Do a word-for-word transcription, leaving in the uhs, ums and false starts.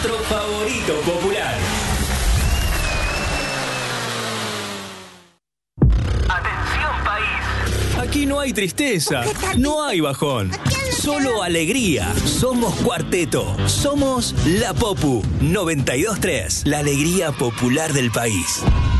nuestro favorito popular. Atención, país. Aquí no hay tristeza, no hay bajón, solo alegría. Somos Cuarteto, somos La Popu noventa y dos punto tres, la alegría popular del país.